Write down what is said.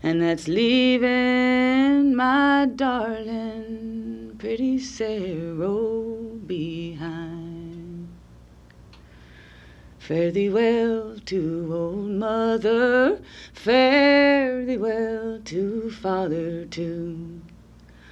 and that's leaving my darling, pretty Sarah behind. Fare thee well to old mother, fare thee well to father too.